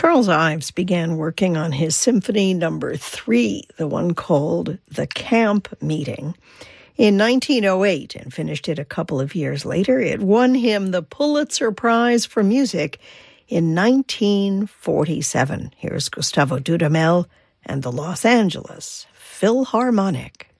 Charles Ives began working on his Symphony No. 3, the one called The Camp Meeting, in 1908 and finished it a couple of years later. It won him the Pulitzer Prize for Music in 1947. Here's Gustavo Dudamel and the Los Angeles Philharmonic.